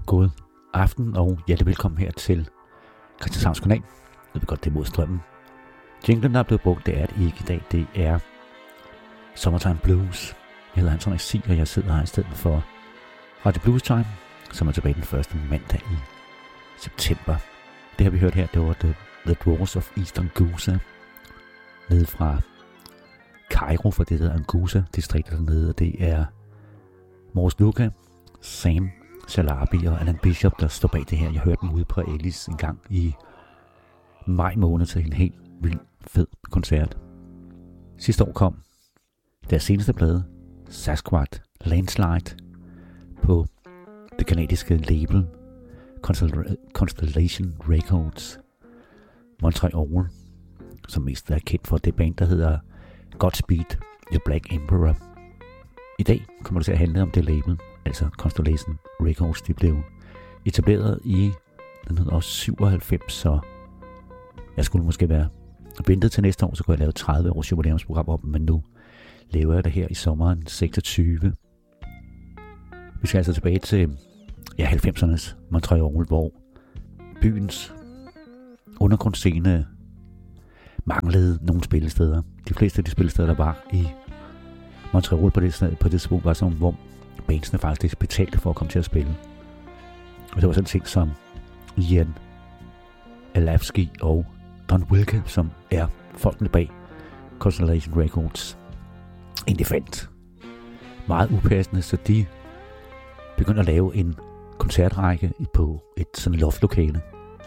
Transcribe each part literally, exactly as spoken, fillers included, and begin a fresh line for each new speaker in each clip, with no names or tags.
God aften og hjertelig velkommen her til Christianshavns kanal. Jeg ved godt, det er mod strømmen. Jinglen, der er blevet brugt, det er det ikke i dag. Det er Summertime Blues. Jeg hedder Hans Henrik og jeg sidder her i stedet for Radio Blues Time, som er tilbage den første mandag i september. Det har vi hørt her, det var The, the Dwarves of Eastern Gusa, nede fra Cairo, for det hedder Angusa-distriktet dernede, og det er Morris Luka, Sam Shalabi og Alan Bishop, der står bag det her. Jeg hørte dem ude på Alice en gang i maj måned til en helt vild fed koncert. Sidste år kom deres seneste plade, Sasquatch Landslide, på det kanadiske label Constellation Records. Montreal, som mest er kendt for det band, der hedder Godspeed The Black Emperor. I dag kommer det til at handle om det label, altså Constellation Records. De blev etableret i nitten syvoghalvfems, så jeg skulle måske være ventet til næste år, så kunne jeg lave tredive års jubilæumsprogram op, men nu laver jeg det her i sommeren seksogtyve. Vi skal altså tilbage til ja, halvfemsernes Montreal, hvor byens undergrundsscene manglede nogle spillesteder. De fleste af de spillesteder, der var i Montreal på det sted, på det tidspunkt, var sådan, hvor bandsene faktisk betalte for at komme til at spille. Og det var sådan ting som Ian Alavsky og Don Wilke, som er folkene bag Constellation Records, egentlig fandt meget upassende, så de begyndte at lave en koncertrække på et sådan loftlokale.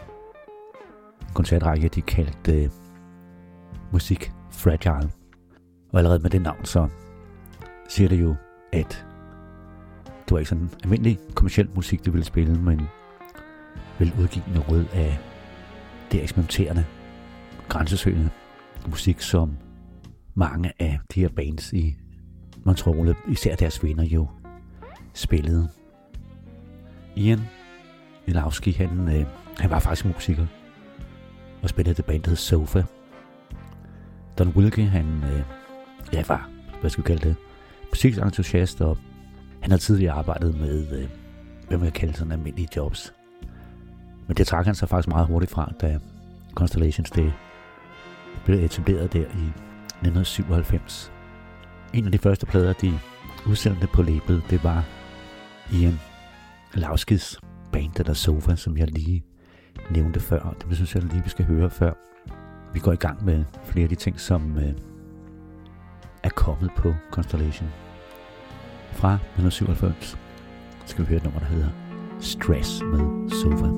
En koncertrække, de kaldte uh, Musik Fragile. Og allerede med det navn, så siger det jo, at det var ikke sådan almindelig kommerciel musik, de ville spille, men ville udgive noget af det eksperimenterende, grænsesøgende musik, som mange af de her bands i Montreal, især deres venner, jo spillede. Ian Alavsky, han, øh, han var faktisk musiker og spillede det band, der hed Sofa. Don Wilke, han øh, ja, var, hvad skal vi kalde det, musiksentusiast, og han havde tidligere arbejdet med, øh, hvad man kan kalde sådan almindelige jobs. Men det trak han sig faktisk meget hurtigt fra, da Constellations det blev etableret der i nitten syvoghalvfems. En af de første plader, de udsendte på labelet, det var Ian Alavskys band, der Sofa, som jeg lige nævnte før. Det synes jeg lige, vi skal høre, før vi går i gang med flere af de ting, som øh, er kommet på Constellation. Fra nitten syvoghalvfems skal vi høre et nummer, der hedder Stress med Sofa.